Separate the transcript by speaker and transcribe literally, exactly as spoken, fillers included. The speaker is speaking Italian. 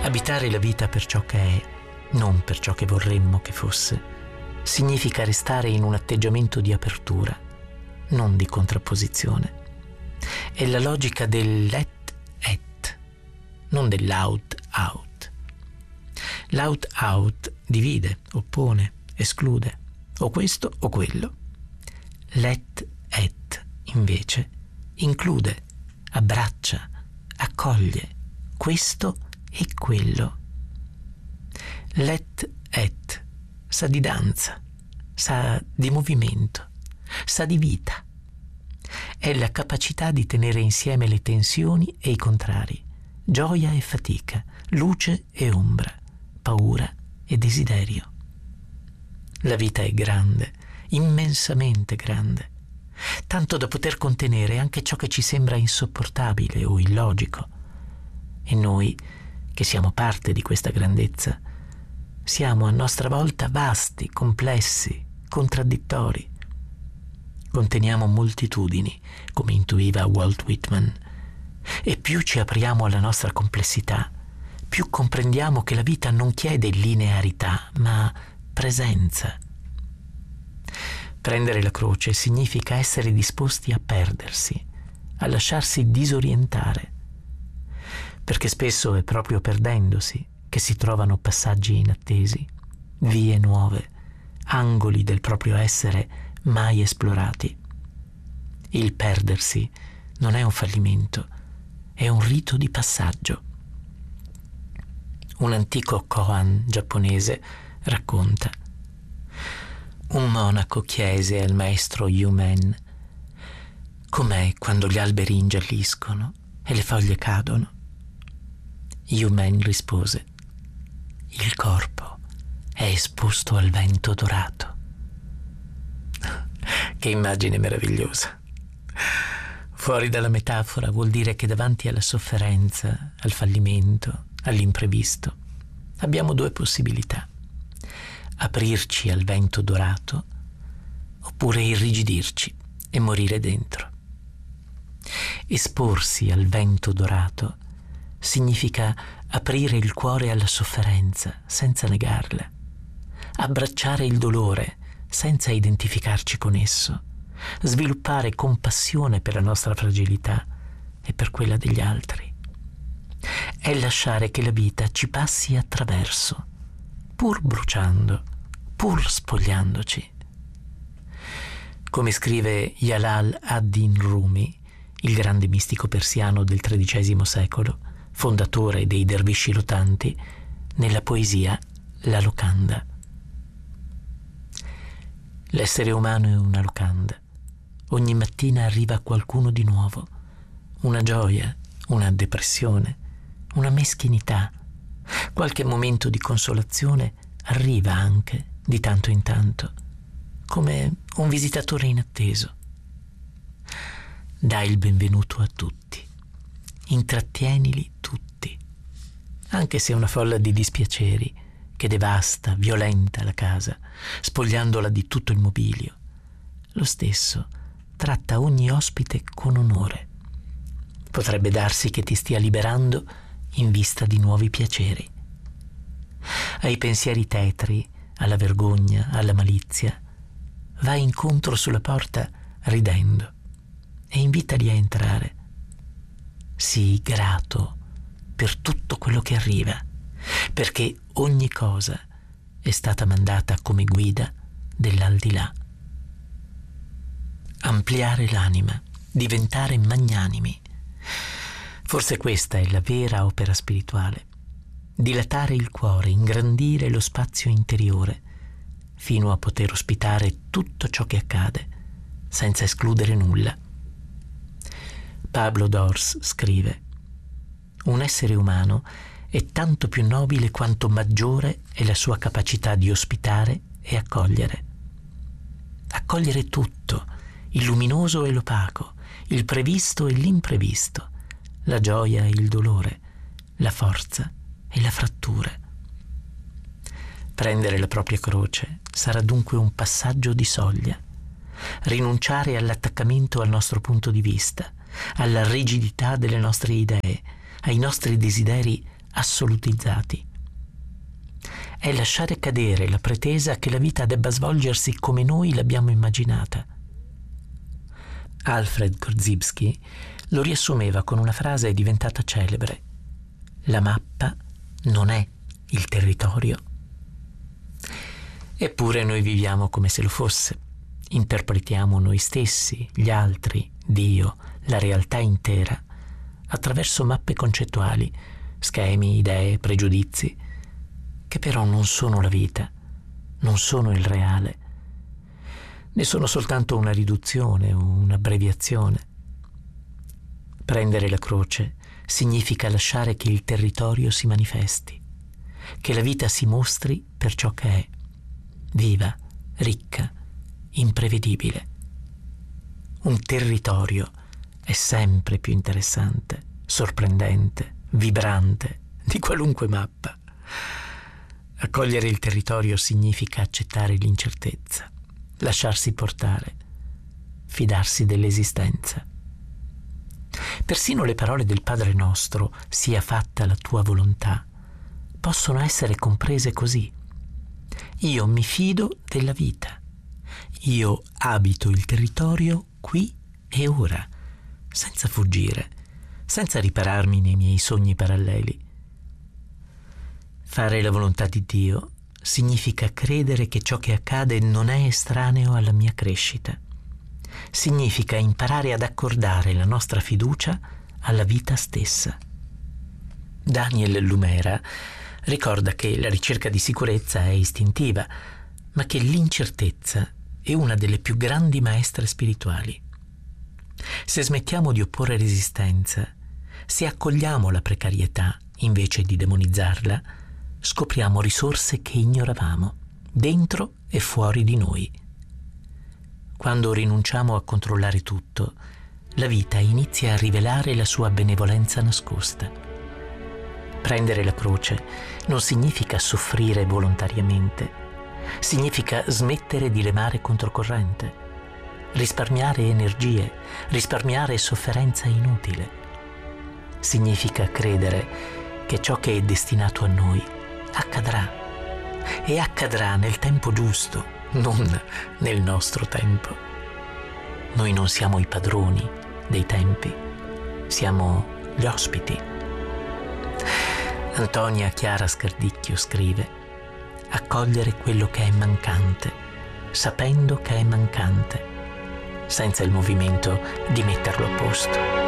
Speaker 1: Abitare la vita per ciò che è, non per ciò che vorremmo che fosse, significa restare in un atteggiamento di apertura, non di contrapposizione. È la logica del let et, non dell'out out. L'out out divide, oppone, esclude, o questo o quello. Let et, invece, include, abbraccia, accoglie questo e quello. Let et sa di danza, sa di movimento, sa di vita. È la capacità di tenere insieme le tensioni e i contrari, gioia e fatica, luce e ombra, paura e desiderio. La vita è grande, immensamente grande, tanto da poter contenere anche ciò che ci sembra insopportabile o illogico. E noi, che siamo parte di questa grandezza, siamo a nostra volta vasti, complessi, contraddittori. Conteniamo moltitudini, come intuiva Walt Whitman, e più ci apriamo alla nostra complessità, più comprendiamo che la vita non chiede linearità, ma presenza. Prendere la croce significa essere disposti a perdersi, a lasciarsi disorientare, perché spesso è proprio perdendosi che si trovano passaggi inattesi, vie nuove, angoli del proprio essere mai esplorati. Il perdersi non è un fallimento, è un rito di passaggio. Un antico koan giapponese racconta: un monaco chiese al maestro Yumen: com'è quando gli alberi ingialliscono e le foglie cadono? Yumen rispose: il corpo è esposto al vento dorato. Che immagine meravigliosa! Fuori dalla metafora vuol dire che davanti alla sofferenza, al fallimento, all'imprevisto, abbiamo due possibilità: aprirci al vento dorato oppure irrigidirci e morire dentro. Esporsi al vento dorato significa aprire il cuore alla sofferenza senza negarla, abbracciare il dolore senza identificarci con esso, sviluppare compassione per la nostra fragilità e per quella degli altri. È lasciare che la vita ci passi attraverso, pur bruciando, pur spogliandoci. Come scrive Jalal ad-Din Rumi, il grande mistico persiano del tredicesimo secolo, fondatore dei dervisci lotanti, nella poesia La locanda. L'essere umano è una locanda. Ogni mattina arriva qualcuno di nuovo, una gioia, una depressione, una meschinità. Qualche momento di consolazione arriva anche di tanto in tanto, come un visitatore inatteso. Dai il benvenuto a tutti, intrattienili tutti, anche se è una folla di dispiaceri che devasta, violenta la casa, spogliandola di tutto il mobilio. Lo stesso tratta ogni ospite con onore. Potrebbe darsi che ti stia liberando in vista di nuovi piaceri. Ai pensieri tetri, alla vergogna, alla malizia, vai incontro sulla porta ridendo e invitali a entrare. Sii grato per tutto quello che arriva, perché ogni cosa è stata mandata come guida dell'aldilà. Ampliare l'anima, diventare magnanimi. Forse questa è la vera opera spirituale. Dilatare il cuore, ingrandire lo spazio interiore, fino a poter ospitare tutto ciò che accade, senza escludere nulla. Pablo Dors scrive: un essere umano è tanto più nobile quanto maggiore è la sua capacità di ospitare e accogliere. Accogliere tutto, il luminoso e l'opaco, il previsto e l'imprevisto, la gioia e il dolore, la forza e la frattura. Prendere la propria croce sarà dunque un passaggio di soglia. Rinunciare all'attaccamento al nostro punto di vista, alla rigidità delle nostre idee, ai nostri desideri assolutizzati. È lasciare cadere la pretesa che la vita debba svolgersi come noi l'abbiamo immaginata. Alfred Korzybski lo riassumeva con una frase diventata celebre: la mappa non è il territorio. Eppure noi viviamo come se lo fosse. Interpretiamo noi stessi, gli altri, Dio, la realtà intera, attraverso mappe concettuali, schemi, idee, pregiudizi, che però non sono la vita, non sono il reale, ne sono soltanto una riduzione, un'abbreviazione. Prendere la croce significa lasciare che il territorio si manifesti, che la vita si mostri per ciò che è, viva, ricca, imprevedibile. Un territorio è sempre più interessante, sorprendente, vibrante di qualunque mappa. Accogliere il territorio significa accettare l'incertezza, lasciarsi portare, fidarsi dell'esistenza. Persino le parole del Padre Nostro, sia fatta la tua volontà, possono essere comprese così. Io mi fido della vita. Io abito il territorio qui e ora, senza fuggire, senza ripararmi nei miei sogni paralleli. Fare la volontà di Dio significa credere che ciò che accade non è estraneo alla mia crescita. Significa imparare ad accordare la nostra fiducia alla vita stessa. Daniel Lumera ricorda che la ricerca di sicurezza è istintiva, ma che l'incertezza è una delle più grandi maestre spirituali. Se smettiamo di opporre resistenza, se accogliamo la precarietà invece di demonizzarla, scopriamo risorse che ignoravamo, dentro e fuori di noi. Quando rinunciamo a controllare tutto, la vita inizia a rivelare la sua benevolenza nascosta. Prendere la croce non significa soffrire volontariamente, significa smettere di remare controcorrente, risparmiare energie, risparmiare sofferenza inutile. Significa credere che ciò che è destinato a noi accadrà e accadrà nel tempo giusto, non nel nostro tempo. Noi non siamo i padroni dei tempi, siamo gli ospiti. Antonia Chiara Scardicchio scrive: accogliere quello che è mancante, sapendo che è mancante, senza il movimento di metterlo a posto.